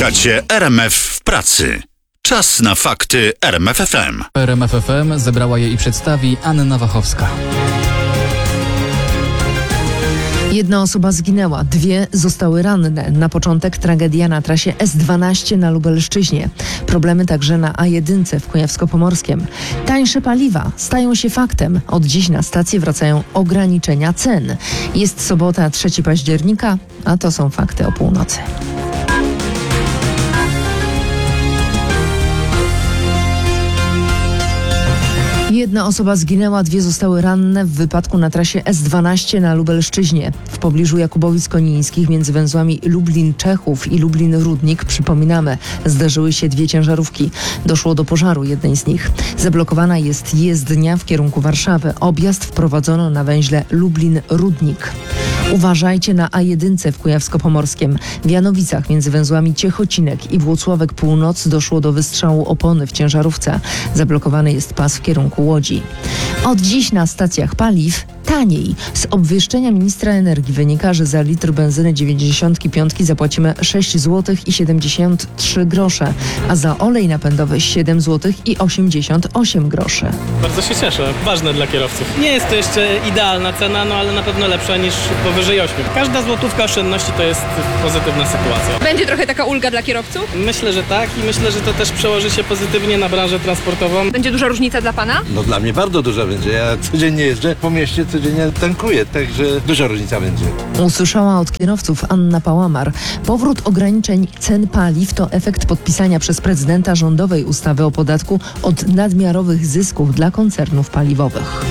Słuchacie RMF w pracy. Czas na fakty RMF FM. RMF FM zebrała je i przedstawi Anna Wachowska. Jedna osoba zginęła, 2 zostały ranne. Na początek tragedia na trasie S12 na Lubelszczyźnie. Problemy także na A1 w Kujawsko-Pomorskiem. Tańsze paliwa stają się faktem. Od dziś na stację wracają ograniczenia cen. Jest sobota, 3 października, a to są fakty o północy. Jedna osoba zginęła, 2 zostały ranne w wypadku na trasie S12 na Lubelszczyźnie. W pobliżu Jakubowic-Konińskich między węzłami Lublin-Czechów i Lublin-Rudnik, przypominamy, zdarzyły się 2 ciężarówki. Doszło do pożaru jednej z nich. Zablokowana jest jezdnia w kierunku Warszawy. Objazd wprowadzono na węźle Lublin-Rudnik. Uważajcie na A1 w Kujawsko-Pomorskiem. W Janowicach między węzłami Ciechocinek i Włocławek Północ doszło do wystrzału opony w ciężarówce. Zablokowany jest pas w kierunku Łodzi. Od dziś na stacjach paliw taniej. Z obwieszczenia ministra energii wynika, że za litr benzyny 95 zapłacimy 6 zł i 73 grosze, a za olej napędowy 7 zł i 88 groszy. Bardzo się cieszę. Ważne dla kierowców. Nie jest to jeszcze idealna cena, ale na pewno lepsza niż powyżej 8. Każda złotówka oszczędności to jest pozytywna sytuacja. Będzie trochę taka ulga dla kierowców? Myślę, że tak i myślę, że to też przełoży się pozytywnie na branżę transportową. Będzie duża różnica dla pana? No dla mnie bardzo duża będzie. Ja codziennie jeżdżę po mieście, codziennie tankuję, także duża różnica będzie. Usłyszała od kierowców Anna Pałamar. Powrót ograniczeń cen paliw to efekt podpisania przez prezydenta rządowej ustawy o podatku od nadmiarowych zysków dla koncernów paliwowych.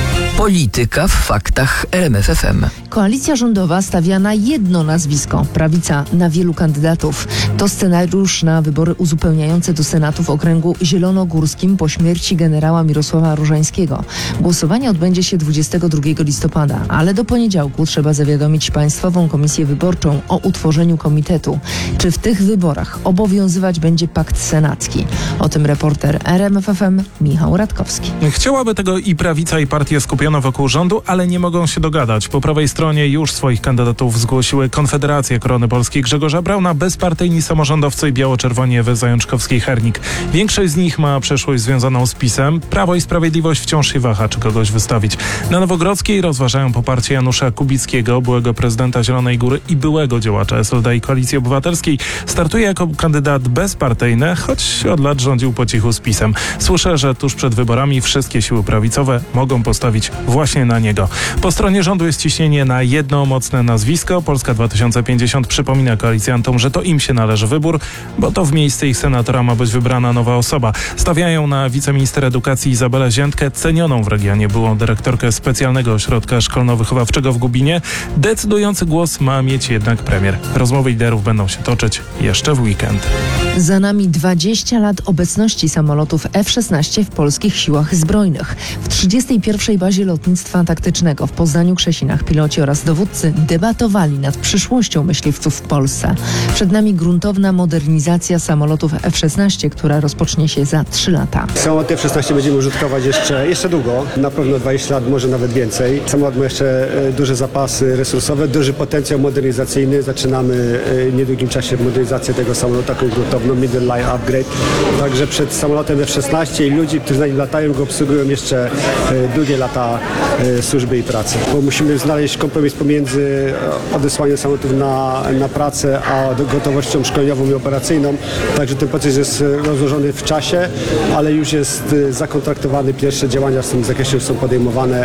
Polityka w faktach RMF FM. Koalicja rządowa stawia na jedno nazwisko, prawica na wielu kandydatów. To scenariusz na wybory uzupełniające do Senatu w okręgu zielonogórskim po śmierci generała Mirosława Różańskiego. Głosowanie odbędzie się 22 listopada, ale do poniedziałku trzeba zawiadomić Państwową Komisję Wyborczą o utworzeniu komitetu. Czy w tych wyborach obowiązywać będzie pakt senacki? O tym reporter RMF FM Michał Radkowski. Chciałaby tego i prawica, i partie skupione wokół rządu, ale nie mogą się dogadać. Po prawej stronie już swoich kandydatów zgłosiły Konfederacja Korony Polskiej Grzegorza Brauna, bezpartyjni samorządowcy i biało-czerwoni Ewy Zajączkowskiej-Hernik. Większość z nich ma przeszłość związaną z PiS-em. Prawo i Sprawiedliwość wciąż się waha, czy kogoś wystawić. Na Nowogrodzkiej rozważają poparcie Janusza Kubickiego, byłego prezydenta Zielonej Góry i byłego działacza SLD i Koalicji Obywatelskiej. Startuje jako kandydat bezpartyjny, choć od lat rządził po cichu z PiS-em. Słyszę, że tuż przed wyborami wszystkie siły prawicowe mogą postawić właśnie na niego. Po stronie rządu jest ciśnienie na jedno mocne nazwisko. Polska 2050 przypomina koalicjantom, że to im się należy wybór, bo to w miejsce ich senatora ma być wybrana nowa osoba. Stawiają na wiceminister edukacji Izabelę Ziętkę, cenioną w regionie byłą dyrektorkę specjalnego ośrodka szkolno-wychowawczego w Gubinie. Decydujący głos ma mieć jednak premier. Rozmowy liderów będą się toczyć jeszcze w weekend. Za nami 20 lat obecności samolotów F-16 w polskich siłach zbrojnych. W 31. bazie lotnictwa taktycznego w Poznaniu-Krzesinach piloci oraz dowódcy debatowali nad przyszłością myśliwców w Polsce. Przed nami gruntowna modernizacja samolotów F-16, która rozpocznie się za 3 lata. Samolot F-16 będziemy użytkować jeszcze długo, na pewno 20 lat, może nawet więcej. Samolot ma jeszcze duże zapasy resursowe, duży potencjał modernizacyjny. Zaczynamy w niedługim czasie modernizację tego samolotu, taką gruntowną middle line upgrade. Także przed samolotem F-16 i ludzi, którzy na nim latają, go obsługują jeszcze długie lata służby i pracy. Bo musimy znaleźć kompromis pomiędzy odesłaniem samolotów na pracę, a gotowością szkoleniową i operacyjną. Także ten proces jest rozłożony w czasie, ale już jest zakontraktowany. Pierwsze działania w tym zakresie już są podejmowane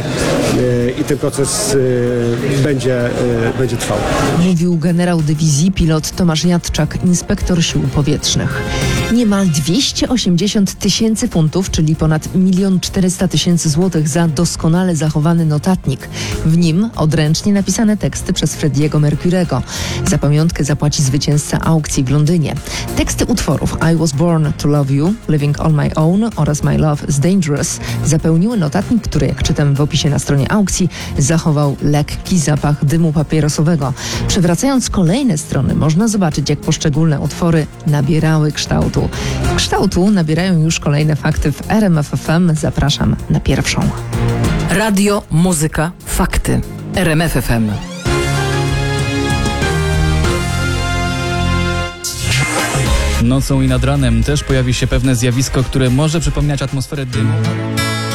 i ten proces będzie trwał. Mówił generał dywizji pilot Tomasz Jadczak, inspektor sił powietrznych. Niemal 280 000 funtów, czyli ponad 1 400 000 złotych za doskonale zachowany notatnik. W nim odręcznie napisane teksty przez Freddie'ego Mercury'ego. Za pamiątkę zapłaci zwycięzca aukcji w Londynie. Teksty utworów I Was Born to Love You, Living on My Own oraz My Love is Dangerous zapełniły notatnik, który, jak czytam w opisie na stronie aukcji, zachował lekki zapach dymu papierosowego. Przewracając kolejne strony można zobaczyć, jak poszczególne utwory nabierały kształtu. Kształtu nabierają już kolejne fakty w RMF FM. Zapraszam na pierwszą. Radio, muzyka, fakty. RMF FM. Nocą i nad ranem też pojawi się pewne zjawisko, które może przypominać atmosferę dymu.